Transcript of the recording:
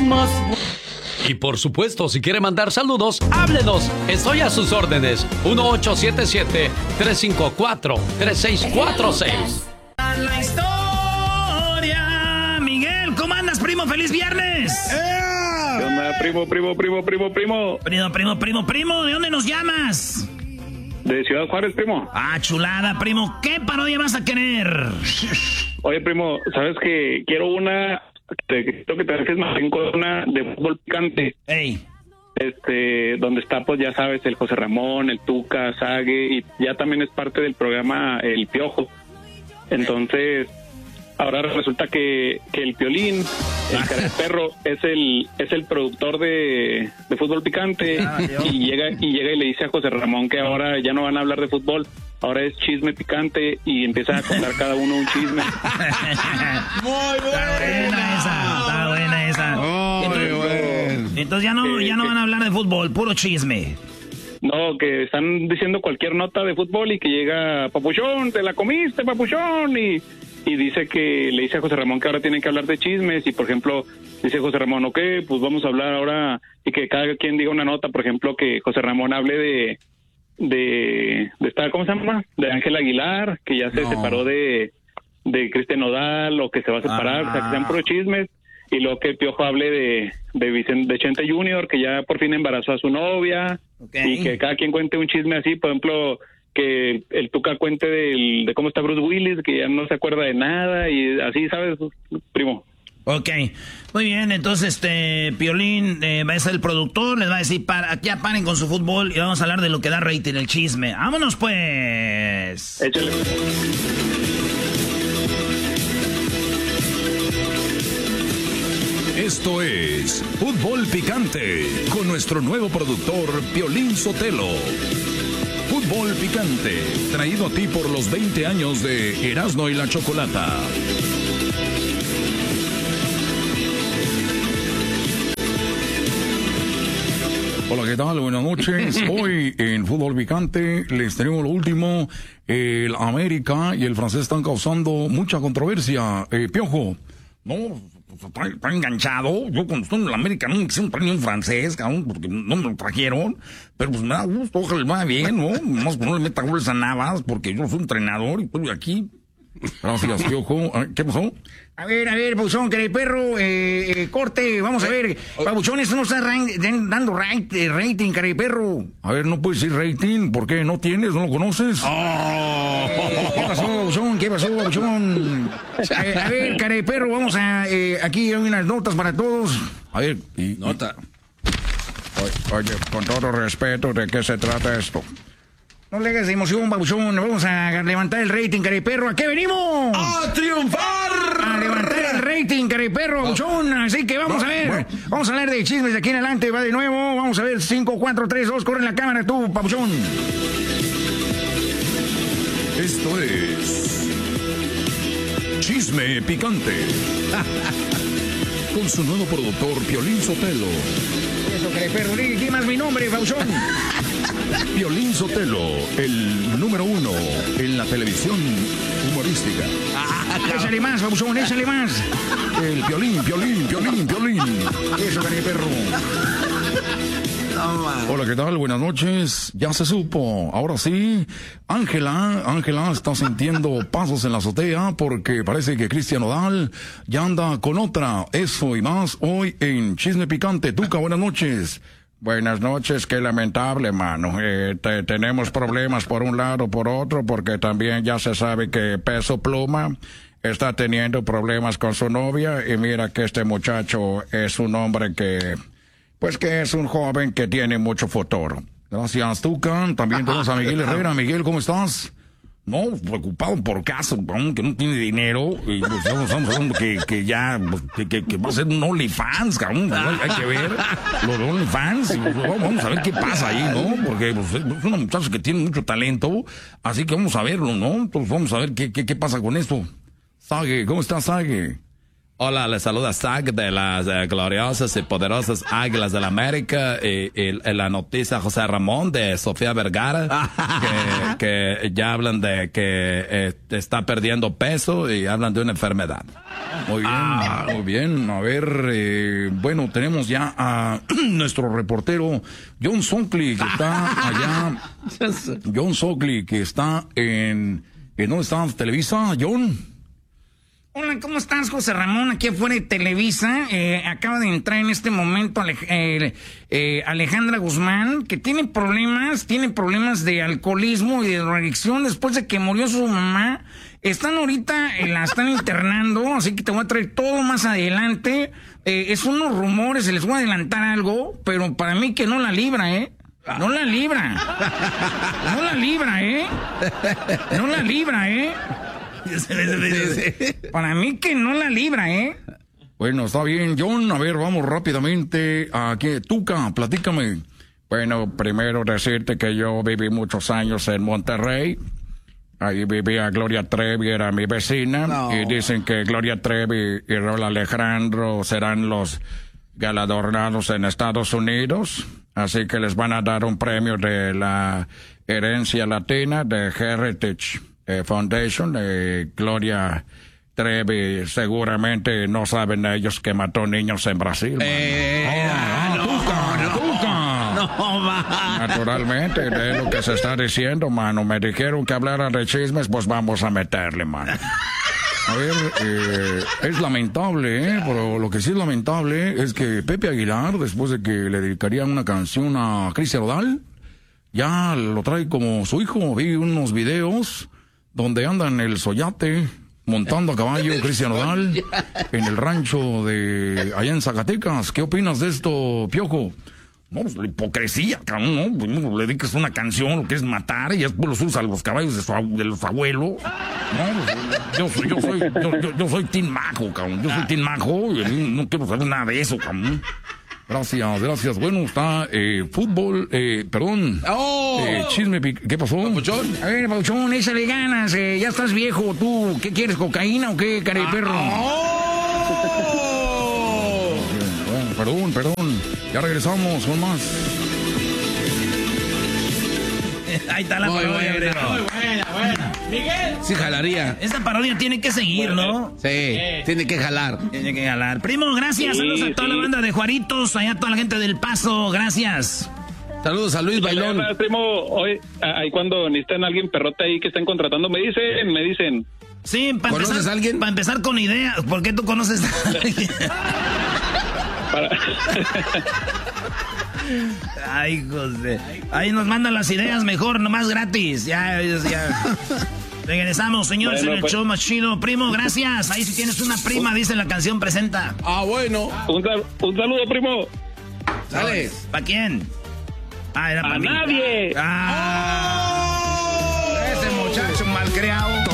más. Y por supuesto, si quiere mandar saludos, háblenos. Estoy a sus órdenes. 1877-354-3646. La historia. Miguel, ¿cómo andas, primo? ¡Feliz viernes! ¿Qué onda, primo? Primo, ¿de dónde nos llamas? De Ciudad Juárez, primo. Ah, chulada, primo. ¿Qué parodia vas a querer? Oye, primo, ¿sabes que quiero una... Creo que te dejes más en una de fútbol picante. Ey. Donde está, pues ya sabes, el José Ramón, el Tuca, Sague, y ya también es parte del programa El Piojo. Entonces, ahora resulta que el Piolín, el Careperro, es el productor de fútbol picante, y llega y le dice a José Ramón que ahora ya no van a hablar de fútbol, ahora es chisme picante, y empieza a contar cada uno un chisme. Muy buena. Está buena esa. Entonces ya no van a hablar de fútbol, puro chisme. No, que están diciendo cualquier nota de fútbol y que llega, Papuchón, te la comiste, Papuchón, y dice que le dice a José Ramón que ahora tienen que hablar de chismes, y por ejemplo, dice José Ramón, ok, pues vamos a hablar ahora, y que cada quien diga una nota, por ejemplo, que José Ramón hable de esta, ¿cómo se llama? De Ángel Aguilar, que ya se separó de Cristian Nodal, o que se va a separar, o sea, que sean puro chismes. Y luego que Piojo hable de Chente Junior, que ya por fin embarazó a su novia, y que cada quien cuente un chisme así, por ejemplo, que el Tuca cuente de cómo está Bruce Willis, que ya no se acuerda de nada, y así, ¿sabes, primo? Ok, muy bien, entonces Piolín va a ser el productor, les va a decir, ya paren con su fútbol y vamos a hablar de lo que da rating, el chisme. ¡Vámonos pues! Échale. Esto es Fútbol Picante con nuestro nuevo productor Piolín Sotelo. Fútbol Picante, traído a ti por los 20 años de Erasmo y la Chocolata. Hola, ¿qué tal? Buenas noches. Hoy en Fútbol Picante les tenemos lo último. El América y el francés están causando mucha controversia. Piojo, no, está enganchado. Yo cuando estoy en el América no me quisieron traer un francés, cabrón, porque no me lo trajeron. Pero pues me da gusto, ojalá le vaya bien, ¿no? Más que no le meta goles a Navas, porque yo soy entrenador y estoy aquí. Gracias, Piojo. ¿Qué pasó? A ver, Pabuchón, que el perro, corte, vamos a ver. Pabuchón, eso no está dando rating, cara de perro. A ver, no puedes decir rating, ¿por qué? ¿No tienes? ¿No lo conoces? ¿Qué pasó, Pabuchón? A ver, cara de perro, vamos a, aquí hay unas notas para todos. A ver, nota. Oye, con todo respeto, ¿de qué se trata esto? No le hagas de emoción, Pabuchón. Vamos a levantar el rating, careperro. ¿A qué venimos? ¡A triunfar! A levantar el rating, careperro, Pabuchón. Así que vamos a ver. Vamos a hablar de chismes de aquí en adelante. Va de nuevo. Vamos a ver. 5, 4, 3, 2. Corre la cámara tú, Pabuchón. Esto es Chisme Picante. Con su nuevo productor, Piolín Sotelo. Eso, careperro. Dime más mi nombre, Pabuchón. Piolín Sotelo, el número 1 en la televisión humorística. Échale más, Pabuchón, échale más. El Piolín. Eso, perro. Hola, ¿qué tal? Buenas noches. Ya se supo. Ahora sí, Ángela está sintiendo pasos en la azotea porque parece que Cristian Nodal ya anda con otra. Eso y más hoy en Chisme Picante. Tuca, buenas noches. Buenas noches, qué lamentable, mano. Tenemos problemas por un lado, por otro, porque también ya se sabe que Peso Pluma está teniendo problemas con su novia, y mira que este muchacho es un hombre que es un joven que tiene mucho futuro. Gracias, Tucan. También tenemos a Miguel Herrera. Miguel, ¿cómo estás? No, preocupado por caso, que no tiene dinero, y pues estamos hablando que ya, que va a ser un OnlyFans, cabrón, hay que ver lo de OnlyFans, y pues, vamos a ver qué pasa ahí, ¿no? Porque pues, es una muchacha que tiene mucho talento, así que vamos a verlo, ¿no? Entonces vamos a ver qué pasa con esto. Sague, ¿cómo estás, Sague? Hola, les saluda Zach de las gloriosas y poderosas Águilas del la América y la noticia José Ramón de Sofía Vergara que ya hablan de que está perdiendo peso y hablan de una enfermedad. Muy bien, muy bien. A ver, bueno, tenemos ya a nuestro reportero John Sockley que está allá. John Sockley que está en ¿dónde está Televisa, John? Hola, ¿cómo estás, José Ramón? Aquí afuera de Televisa. Acaba de entrar en este momento Alejandra Guzmán, que tiene problemas de alcoholismo y de drogadicción después de que murió su mamá. Están ahorita, la están internando, así que te voy a traer todo más adelante. Son unos rumores, se les voy a adelantar algo, pero para mí que no la libra, ¿eh? No la libra. No la libra, ¿eh? No la libra, ¿eh? Para mí que no la libra, ¿eh? Bueno, está bien, John. A ver, vamos rápidamente aquí. Tuca, platícame. Bueno, primero decirte que yo viví muchos años en Monterrey. Ahí vivía Gloria Trevi, era mi vecina. No. Y dicen que Gloria Trevi y Raúl Alejandro serán los galardonados en Estados Unidos. Así que les van a dar un premio de la herencia latina de Heritage Foundation. Gloria Trevi, seguramente no saben ellos que mató niños en Brasil. Naturalmente, es lo que se está diciendo, mano. Me dijeron que hablaran de chismes, pues vamos a meterle, mano. A ver, es lamentable, pero lo que sí es lamentable es que Pepe Aguilar, después de que le dedicaría una canción a Cristian Nodal, ya lo trae como su hijo. Vi unos videos donde andan el Soyate montando a caballo Cristian Nodal en el rancho de allá en Zacatecas. ¿Qué opinas de esto, Piojo? No, pues la hipocresía, cabrón, ¿no? Pues, no le dedicas una canción, lo que es matar, y después los usa a los caballos de los abuelos. No, yo soy Team Majo, cabrón. Yo soy Team Majo y no quiero saber nada de eso, cabrón. Gracias. Bueno, está fútbol, perdón. Chisme, ¿qué pasó? Papuchón. A ver, Papuchón, échale ganas, ya estás viejo, tú. ¿Qué quieres, cocaína o qué, cara de perro? Bueno, perdón. Ya regresamos con más. Ahí está la parodia. Muy buena. Miguel. Sí, jalaría. Esta parodia tiene que seguir, ¿no? Sí, tiene que jalar. Primo, gracias. Saludos a toda la banda de Juaritos, allá a toda la gente del Paso. Gracias. Saludos a Luis Bailón. Primo, hoy, ahí cuando necesitan a alguien perrote ahí que estén contratando, me dicen. Sí, ¿conoces a alguien? Para empezar con ideas. ¿Por qué tú conoces a alguien? Ay, José. Ahí nos mandan las ideas mejor, nomás gratis. Ya. Regresamos, señores, en el show más chido. Primo, gracias. Ahí si tienes una prima, dice la canción, presenta. Bueno. Un saludo, primo. Dale. ¿Para quién? Era para mí. ¡A nadie! Ese muchacho malcriado.